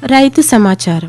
రైతు సమాచారం.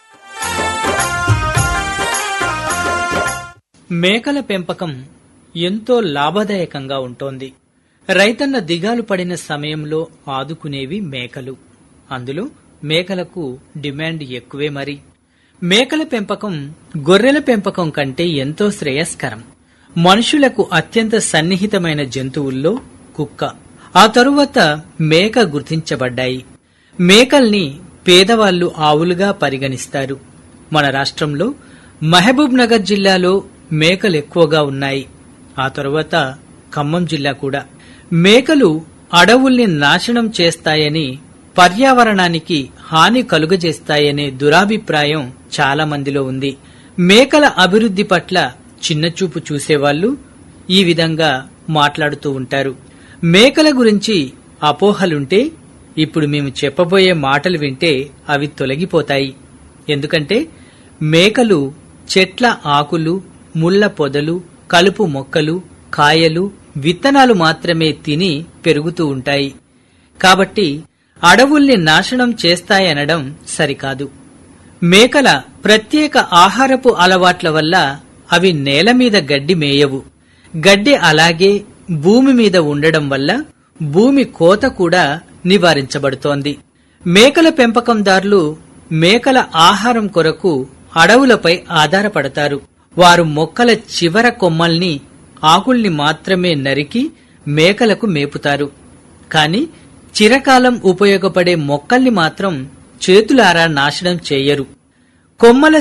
మేకల పెంపకం ఎంతో లాభదాయకంగా ఉంటోంది. రైతన్న దిగాలు పడిన సమయంలో ఆదుకునేవి మేకలు. అందులో మేకలకు డిమాండ్ ఎక్కువే. మరి మేకల పెంపకం గొర్రెల పెంపకం కంటే ఎంతో శ్రేయస్కరం. మనుషులకు అత్యంత సన్నిహితమైన జంతువుల్లో కుక్క, ఆ తరువాత మేక గుర్తించబడ్డాయి. మేకల్ని పేదవాళ్లు ఆవులుగా పరిగణిస్తారు. మన రాష్ట్రంలో మహబూబ్ నగర్ జిల్లాలో మేకలు ఎక్కువగా ఉన్నాయి. ఆ తరువాత ఖమ్మం జిల్లా కూడా. మేకలు అడవుల్ని నాశనం చేస్తాయని, పర్యావరణానికి హాని కలుగజేస్తాయనే దురాభిప్రాయం చాలా మందిలో ఉంది. మేకల అభివృద్ధి పట్ల చిన్నచూపు చూసేవాళ్లు ఈ విధంగా మాట్లాడుతూ ఉంటారు. మేకల గురించి అపోహలుంటే ఇప్పుడు మేము చెప్పబోయే మాటలు వింటే అవి తొలగిపోతాయి. ఎందుకంటే మేకలు చెట్ల ఆకులు, ముళ్ల పొదలు, కలుపు మొక్కలు, కాయలు, విత్తనాలు మాత్రమే తిని పెరుగుతూ ఉంటాయి. కాబట్టి అడవుల్ని నాశనం చేస్తాయనడం సరికాదు. మేకల ప్రత్యేక ఆహారపు అలవాట్ల వల్ల అవి నేలమీద గడ్డి మేయవు. గడ్డి అలాగే భూమి మీద ఉండడం వల్ల భూమి కోత కూడా నివారించబడుతోంది. మేకల పెంపకందారులు మేకల ఆహారం కొరకు అడవులపై ఆధారపడతారు. వారు మొక్కల చివర కొమ్మల్ని, ఆకుల్ని మాత్రమే నరికి మేకలకు మేపుతారు. కాని చిరకాలం ఉపయోగపడే మొక్కల్ని మాత్రం చేతులారా నాశనం చేయరు. కొమ్మల